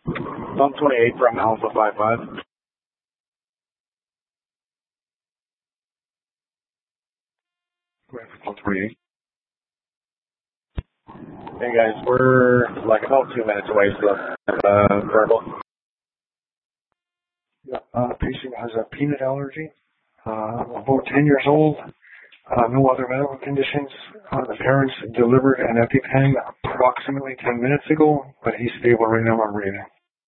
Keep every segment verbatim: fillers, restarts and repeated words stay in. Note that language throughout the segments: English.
Pump twenty-eight from Alpha five five. Pump twenty-eight. Hey guys, we're like about two minutes away from uh, verbal. Yeah, uh, patient has a peanut allergy, uh, about ten years old, uh, no other medical conditions. Uh, the parents delivered an EpiPen approximately ten minutes ago, but he's stable right now on breathing.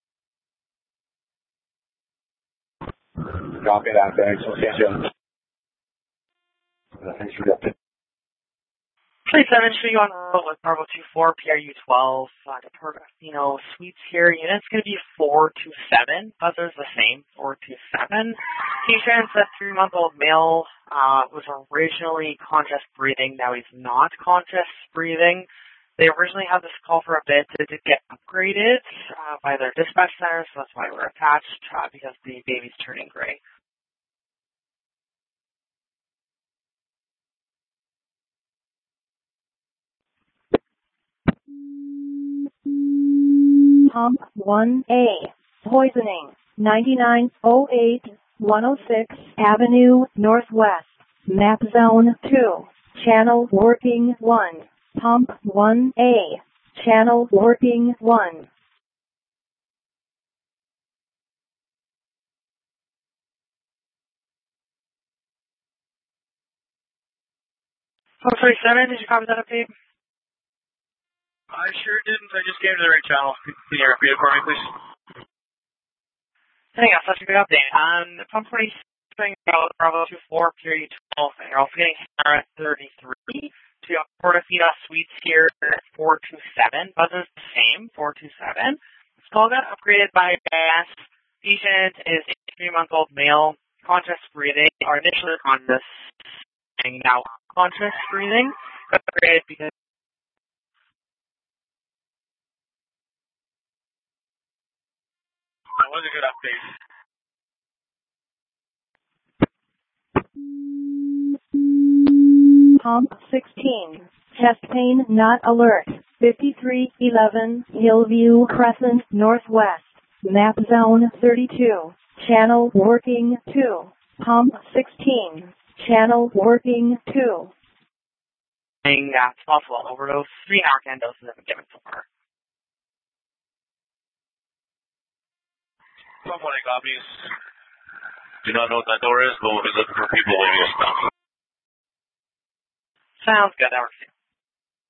Copy that, thanks. We'll see you. Thanks for that. twenty-seven, should be on road with Bravo two four, P R U twelve, uh, Portofino Suites here. Unit's going to be four two seven. Buzzer's the same, four two seven. Patient's a three-month-old male, uh, was originally conscious breathing. Now he's not conscious breathing. They originally had this call for a bit to, to get upgraded uh, by their dispatch center, so that's why we're attached, uh, because the baby's turning gray. Pump one A, poisoning, ninety-nine oh eight, one oh six Avenue Northwest, map zone two, channel working one, pump one A, channel working one. Pump thirty-seven, did you copy that update? I sure didn't. I just came to the right channel. Can you repeat it for me, please? I think that's such a good update. Um, Pump twenty-seven, Bravo two four, P R U twelve, and you're also getting Sarah thirty-three to Portofino Suites here at four two seven. Buzzer's the same, four two seven. This call got upgraded by gas. Patient is a three-month-old male, conscious breathing, or initially conscious, and now conscious breathing. Got upgraded because that was a good update. Pump sixteen, chest pain not alert, fifty-three eleven Hillview Crescent Northwest, map zone thirty-two, channel working two, pump sixteen, channel working two. Uh, possible overdose, three Narcan doses have been given so far. Somebody copies. Do not know what that door is, but we'll be looking for people waiting to stop. Sounds good. That works.